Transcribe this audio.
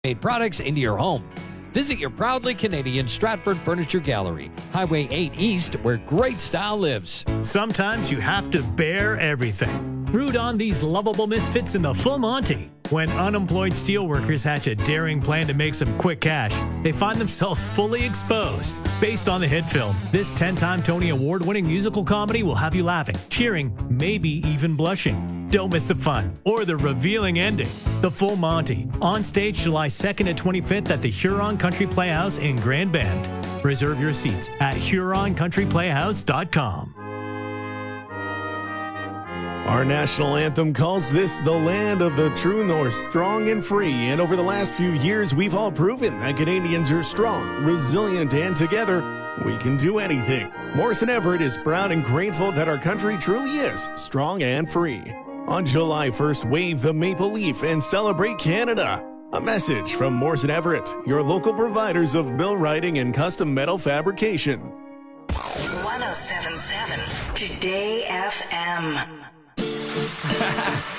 made products into your home. Visit your proudly Canadian Stratford Furniture Gallery, Highway 8 East, where great style lives. Sometimes you have to bear everything. Root on these lovable misfits in the Full Monty. When unemployed steelworkers hatch a daring plan to make some quick cash, they find themselves fully exposed. Based on the hit film, this 10-time Tony Award-winning musical comedy will have you laughing, cheering, maybe even blushing. Don't miss the fun or the revealing ending. The Full Monty, on stage July 2nd and 25th at the Huron Country Playhouse in Grand Bend. Reserve your seats at HuronCountryPlayhouse.com. Our national anthem calls this the land of the true north, strong and free. And over the last few years, we've all proven that Canadians are strong, resilient, and together, we can do anything. Morrison Everett is proud and grateful that our country truly is strong and free. On July 1st, wave the maple leaf and celebrate Canada. A message from Morrison Everett, your local providers of mill writing and custom metal fabrication. 1077 Today FM.